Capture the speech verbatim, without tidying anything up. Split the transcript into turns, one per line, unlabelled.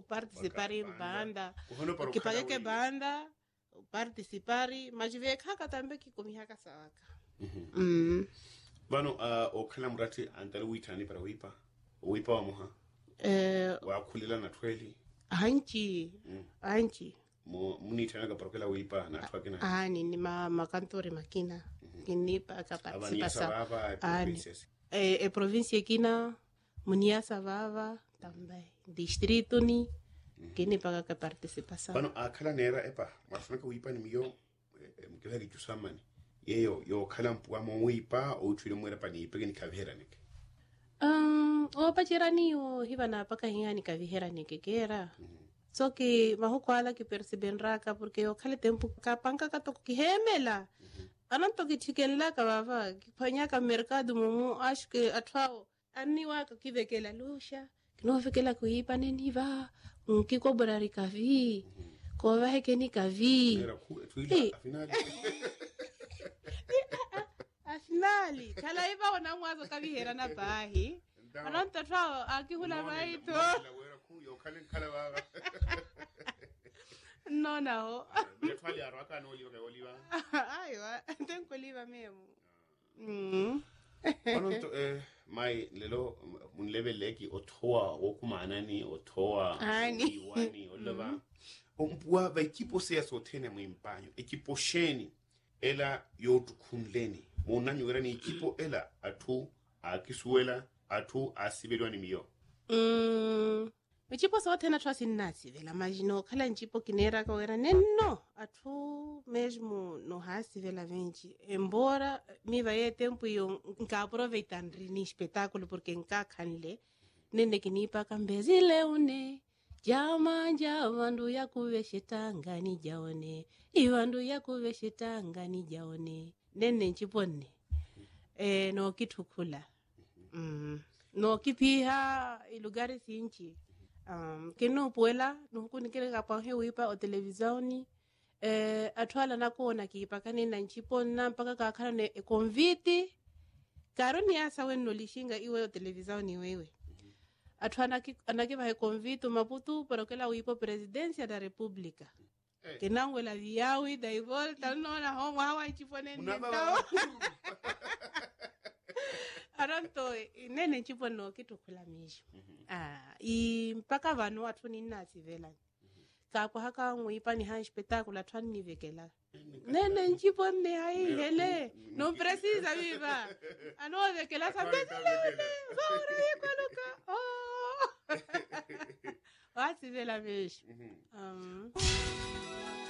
participar em banda. O que paga que banda, participar, mas vê que também que comia caçaca. Mm.
Bano uh, o kala murati antali witani para wipa. Wipa wa muha.
Eh,
wa kulila na tweli.
Anchi. Mm. Anchi.
Mo muni tena ka parokela wipa na twaki na.
Ah, ni ma makantore makina. Mm-hmm. Kinipa ka participação.
Ani.
Eh, e província kina munia savava também. Distrito ni kini paga ka participação.
Bano akala nera epa, mafuna ka wipa ni miyo mkela ki chusamani. Yeyo yo kala mpwa mo wipa o chule mwera pa ni pege ni kavihera neke.
Um, o pachirani o hibana paka hinga ni kavihera neke kera. Mm-hmm. So que mahuko ala que perceben raka porque o kale tempo ka panka ka toko ki hemela. Mm-hmm. Anan to ki chicken la ka baba ki panya ka mercado mumu acho que atwao ani wa ka kivekela lusha kino vekela kuipa neni va ki kobrari ka vi ko va heke ni ka vi
afinali
afinali kala iba ona mwazo ka vihera na bahi anan to atwao akihula baito no no
Defali araka no oliva oliva.
Aiwa, tengo oliva mesmo. Mm.
Anonto eh mai lelo mun level leki otoa wokumanani otoa
ani
wani olova. Ompua ba equipo se asotene mu impanyo. Equipo sheni ela yotukunleni. Monanyo era ni equipo ela atu akisuela atu asibelwa ni miyo.
Mm. Michipo sote na trust nasi vela imagino kala nchipo kinera ka era nenno atu mesmo no hasi vela venti embora mi vai tempo yo nka aproveitando ni espetáculo porque nka kanle nene kinipa kambezile une jama jama ndu ya kuveshitanga ni jaone ivandu ya kuveshitanga ni jaone nene nchipo ne eh no kitukula mm no kipiha ilugari sinchi Um, que no puela no kunikele kapa he wipa o televisioni eh atwala na kuona kipakani na nchipo na mpaka kakana ne e convite karoni asa wenno lishinga iwe o televisioni wewe atwana ki anake ba convite maputu pero que la wipa presidencia da república hey. Que nango la viawi da volta no na homo hawa nchipo nene aranto nene nchipo no kitu kula misho mm-hmm. Ah i mpaka vanu watu ni nasi vela mm-hmm. Ka kwa haka nguipa ni ha espetáculo atwani ni vekela nene nchipo ne hai hele no precisa viva ano vekela sabezile ora yiko luka oh wati vela misho mm-hmm. Um